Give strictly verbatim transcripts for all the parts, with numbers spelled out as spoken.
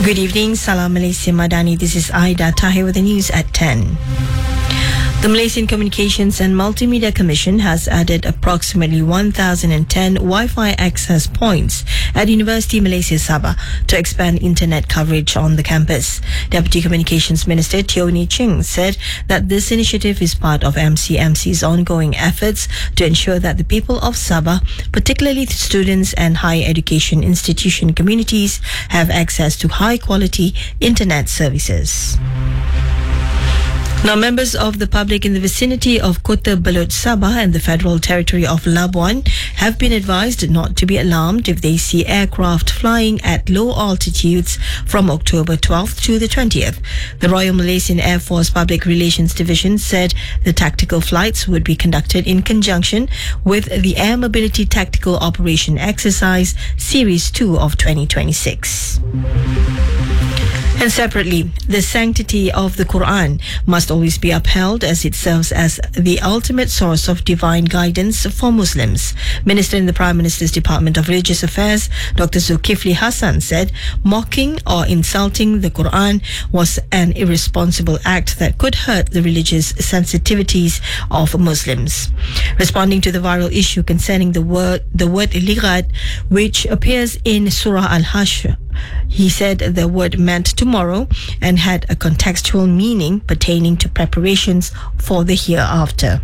Good evening, Salam Malaysia Madani. This is Aida Tahir with the news at ten. The Malaysian Communications and Multimedia Commission has added approximately one thousand ten Wi-Fi access points at University Malaysia Sabah to expand internet coverage on the campus. Deputy Communications Minister Teo Nee Ching said that this initiative is part of M C M C's ongoing efforts to ensure that the people of Sabah, particularly students and higher education institution communities, have access to high-quality internet services. Now, members of the public in the vicinity of Kota Belud Sabah and the Federal Territory of Labuan have been advised not to be alarmed if they see aircraft flying at low altitudes from October twelfth to the twentieth. The Royal Malaysian Air Force Public Relations Division said the tactical flights would be conducted in conjunction with the Air Mobility Tactical Operation Exercise Series two of twenty twenty-six. And separately, the sanctity of the Quran must always be upheld as it serves as the ultimate source of divine guidance for Muslims. Minister in the Prime Minister's Department of Religious Affairs, Doctor Zulkifli Hassan, said mocking or insulting the Quran was an irresponsible act that could hurt the religious sensitivities of Muslims. Responding to the viral issue concerning the word the word ligad, which appears in Surah Al-Hashr, he said the word meant tomorrow and had a contextual meaning pertaining to preparations for the hereafter.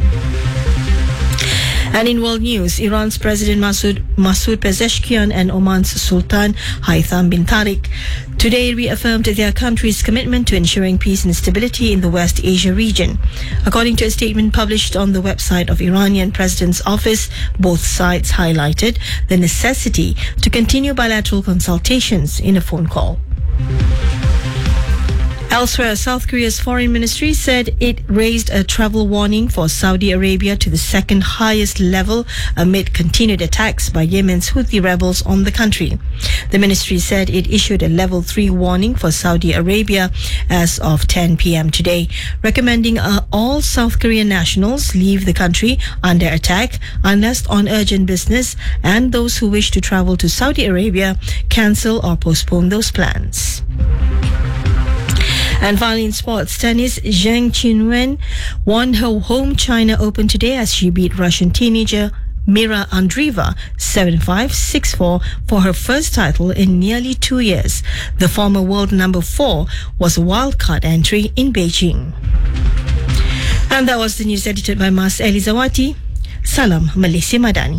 And in world news, Iran's President Masoud, Masoud Pezeshkian and Oman's Sultan Haytham bin Tariq today reaffirmed their country's commitment to ensuring peace and stability in the West Asia region. According to a statement published on the website of Iranian President's office, both sides highlighted the necessity to continue bilateral consultations in a phone call. Elsewhere, South Korea's foreign ministry said it raised a travel warning for Saudi Arabia to the second highest level amid continued attacks by Yemen's Houthi rebels on the country. The ministry said it issued a level three warning for Saudi Arabia as of ten p.m. today, recommending uh, all South Korean nationals leave the country under attack unless on urgent business, and those who wish to travel to Saudi Arabia cancel or postpone those plans. And finally, in sports tennis, Zheng Qinwen won her home China Open today as she beat Russian teenager Mira Andreeva seven five, six four for her first title in nearly two years. The former world number four was a wildcard entry in Beijing. And that was the news edited by Mas Elizawati. Salam Malaysia Madani.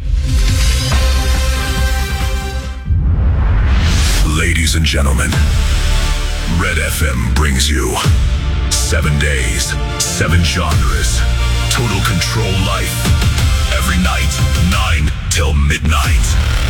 Ladies and gentlemen, Red F M brings you seven days, seven genres, total control life. Every night, nine till midnight.